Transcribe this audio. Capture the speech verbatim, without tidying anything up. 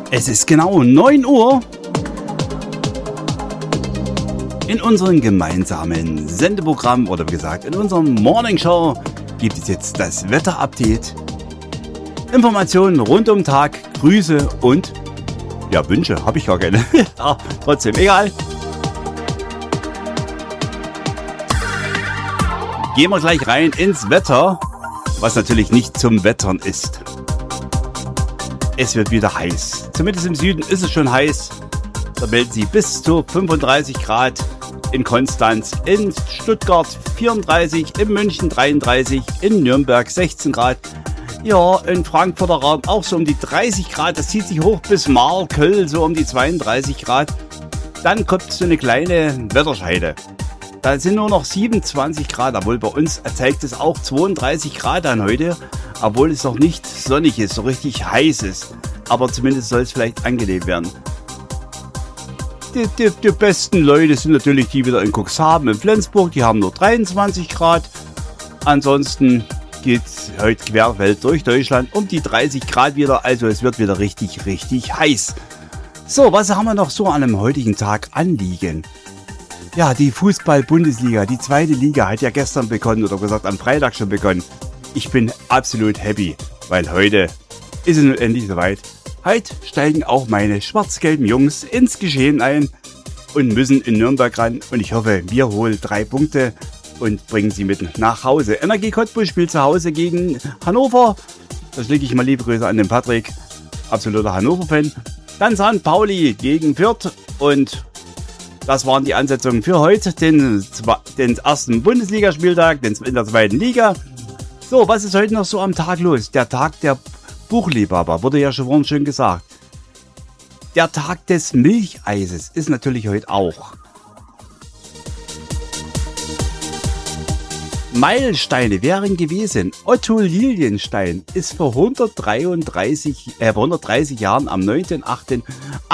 Es ist genau neun Uhr. In unserem gemeinsamen Sendeprogramm oder wie gesagt in unserem Morning Show gibt es jetzt das Wetter-Update. Informationen rund um den Tag, Grüße und ja, Wünsche habe ich gar keine. Ja, trotzdem, egal. Gehen wir gleich rein ins Wetter, was natürlich nicht zum Wettern ist. Es wird wieder heiß. Zumindest im Süden ist es schon heiß. Da melden sie bis zu fünfunddreißig Grad in Konstanz, in Stuttgart vierunddreißig, in München dreiunddreißig, in Nürnberg sechzehn Grad. Ja, in Frankfurter Raum auch so um die dreißig Grad. Das zieht sich hoch bis Marl, Köln so um die zweiunddreißig Grad. Dann kommt so eine kleine Wetterscheide. Da sind nur noch siebenundzwanzig Grad, obwohl bei uns zeigt es auch zweiunddreißig Grad an heute, obwohl es noch nicht sonnig ist, so richtig heiß ist. Aber zumindest soll es vielleicht angenehm werden. Die, die, die besten Leute sind natürlich die wieder in Cuxhaven in Flensburg, die haben nur dreiundzwanzig Grad. Ansonsten geht es heute querfeld durch Deutschland um die dreißig Grad wieder, also es wird wieder richtig, richtig heiß. So, was haben wir noch so an einem heutigen Tag anliegen? Ja, die Fußball-Bundesliga, die zweite Liga hat ja gestern begonnen oder gesagt am Freitag schon begonnen. Ich bin absolut happy, weil heute ist es nun endlich soweit. Heute steigen auch meine schwarz-gelben Jungs ins Geschehen ein und müssen in Nürnberg ran. Und ich hoffe, wir holen drei Punkte und bringen sie mit nach Hause. Energie Cottbus spielt zu Hause gegen Hannover. Das lege ich mal liebe Grüße an den Patrick, absoluter Hannover-Fan. Dann Sankt Pauli gegen Fürth und das waren die Ansetzungen für heute, den, den ersten Bundesligaspieltag, den in der zweiten Liga. So, was ist heute noch so am Tag los? Der Tag der Buchliebhaber, wurde ja schon vorhin schön gesagt. Der Tag des Milcheises ist natürlich heute auch. Meilensteine wären gewesen. Otto Lilienstein ist vor hundertdreiunddreißig, äh, hundertdreißig Jahren am neunten achten